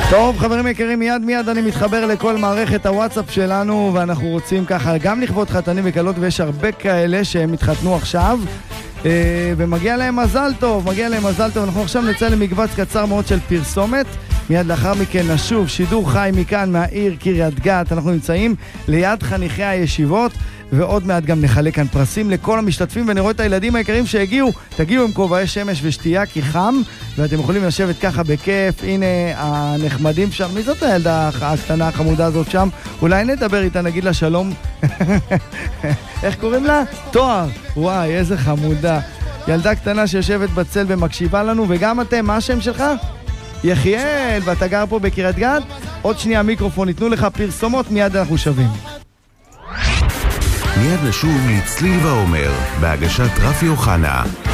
טוב, חברים יקרים, מיד אני מתחבר לכל מערכת הוואטסאפ שלנו, ואנחנו רוצים ככה גם לכבוד חתנים וקלות, ויש הרבה כאלה שהם התחתנו עכשיו, ומגיע להם מזל טוב, אנחנו עכשיו נצא למקבץ קצר מאוד של פרסומת, מיד לאחר מכן נשוב שידור חי מכאן מהעיר קריית גת. אנחנו נמצאים ליד חניכי הישיבות, ועוד מעט גם נחלק כאן פרסים לכל המשתתפים, ואני רואה את הילדים היקרים שהגיעו, תגיעו עם כובעי שמש ושתייה כי חם, ואתם יכולים לשבת ככה בכיף. הנה הנחמדים שם, מי זאת הילדה הקטנה החמודה הזאת שם? אולי נדבר איתה, נגיד לה שלום. איך קוראים לה? תואר. וואי, איזה חמודה. ילדה קטנה שיושבת בצל ומקשיבה לנו, וגם אתם, מה השם שלך? יחיאל, ואתה גר פה בקריית גת? עוד שנייה מיקרופון, ניתנו לך פרסומות, מיד אנחנו שווים. מיד נשוב לצליל ועומר, בהגשת רפי אוחנה.